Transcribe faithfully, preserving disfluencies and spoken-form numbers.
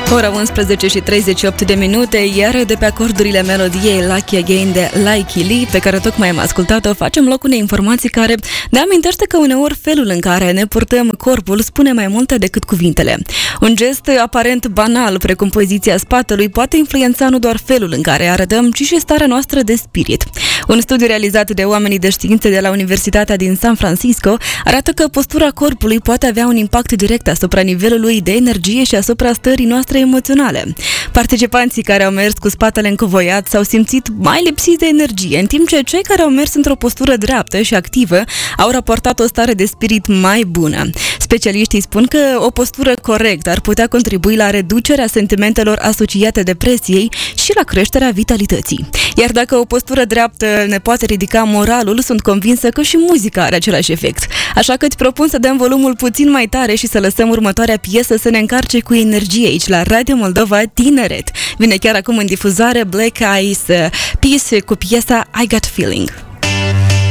Ora unsprezece și treizeci și opt de minute, iar de pe acordurile melodiei Lucky Again de Lykke Li, pe care tocmai am ascultat-o, facem loc unei informații care ne amintește că uneori felul în care ne purtăm corpul spune mai multe decât cuvintele. Un gest aparent banal, precum poziția spatelui, poate influența nu doar felul în care arătăm, ci și starea noastră de spirit. Un studiu realizat de oamenii de științe de la Universitatea din San Francisco arată că postura corpului poate avea un impact direct asupra nivelului de energie și asupra stării noastre emoționale. Participanții care au mers cu spatele încovoiat s-au simțit mai lipsiți de energie, în timp ce cei care au mers într-o postură dreaptă și activă au raportat o stare de spirit mai bună. Specialiștii spun că o postură corectă ar putea contribui la reducerea sentimentelor asociate depresiei și la creșterea vitalității. Iar dacă o postură dreaptă ne poate ridica moralul, sunt convinsă că și muzica are același efect. Așa că îți propun să dăm volumul puțin mai tare și să lăsăm următoarea piesă să ne încarce cu energie aici la Radio Moldova Tineret. Vine chiar acum în difuzare Black Eyes Peas cu piesa I Got Feeling.